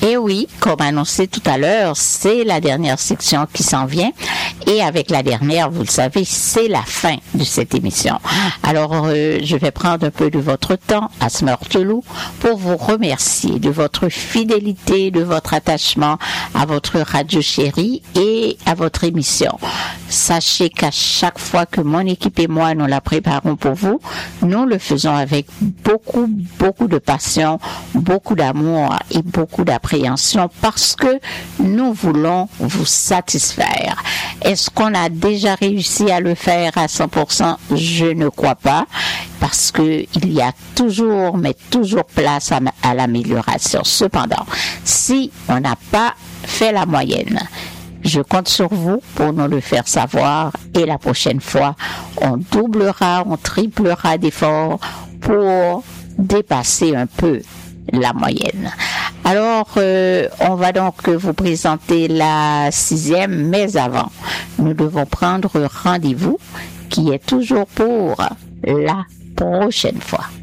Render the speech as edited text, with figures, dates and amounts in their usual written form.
Et oui, comme annoncé tout à l'heure, c'est la dernière section qui s'en vient. Et avec la dernière, vous le savez, c'est la fin de cette émission. Alors, je vais prendre un peu de votre temps à Smurtelou pour vous remercier de votre fidélité, de votre attachement à votre radio chérie et à votre émission. Sachez qu'à chaque fois que mon équipe et moi nous la préparons pour vous, nous le faisons avec beaucoup de passion, beaucoup d'amour et beaucoup d'appréhension parce que nous voulons vous satisfaire. Est-ce qu'on a déjà réussi à le faire à 100%? Je ne crois pas, parce que il y a toujours place à l'amélioration. Cependant, si on n'a pas fait la moyenne, je compte sur vous pour nous le faire savoir et la prochaine fois, on doublera, on triplera d'efforts pour dépasser un peu la moyenne. Alors, on va donc vous présenter la 6e, mais avant, nous devons prendre rendez-vous qui est toujours pour la prochaine fois.